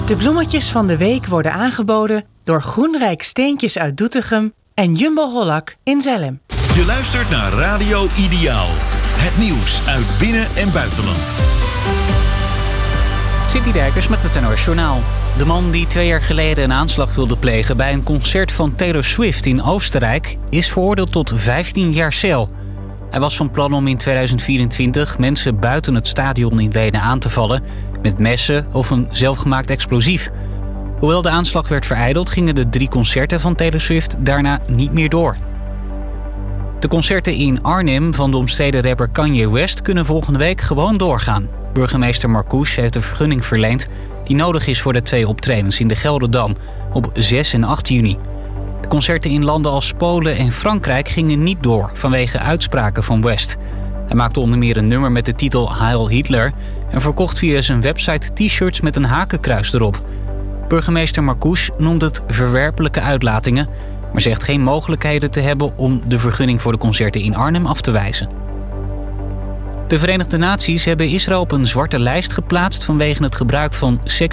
De bloemetjes van de week worden aangeboden door Groenrijk Steentjes uit Doetinchem en Jumbo Hollak in Zelhem. Je luistert naar Radio Ideaal. Het nieuws uit binnen- en buitenland. Sidney Dijkers met het NOS Journaal. De man die 2 jaar geleden een aanslag wilde plegen bij een concert van Taylor Swift in Oostenrijk is veroordeeld tot 15 jaar cel. Hij was van plan om in 2024 mensen buiten het stadion in Wenen aan te vallen met messen of een zelfgemaakt explosief. Hoewel de aanslag werd verijdeld, gingen de 3 concerten van Taylor Swift daarna niet meer door. De concerten in Arnhem van de omstreden rapper Kanye West kunnen volgende week gewoon doorgaan. Burgemeester Marcouch heeft de vergunning verleend die nodig is voor de 2 optredens in de Gelderdam op 6 en 8 juni. De concerten in landen als Polen en Frankrijk gingen niet door vanwege uitspraken van West. Hij maakte onder meer een nummer met de titel Heil Hitler en verkocht via zijn website t-shirts met een hakenkruis erop. Burgemeester Marcouch noemt het verwerpelijke uitlatingen, maar zegt geen mogelijkheden te hebben om de vergunning voor de concerten in Arnhem af te wijzen. De Verenigde Naties hebben Israël op een zwarte lijst geplaatst vanwege het gebruik van